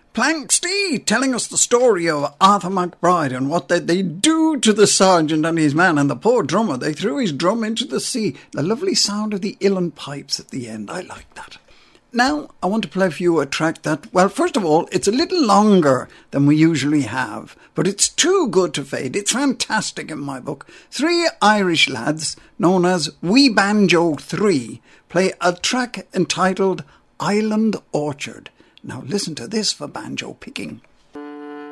Planksty telling us the story of Arthur MacBride and what they do to the sergeant and his man, and the poor drummer, they threw his drum into the sea. The lovely sound of the uilleann pipes at the end, I like that. Now, I want to play for you a track that, well, first of all, it's a little longer than we usually have, but it's too good to fade. It's fantastic in my book. 3 Irish lads, known as Wee Banjo 3, play a track entitled Island Orchard. Now listen to this for banjo picking.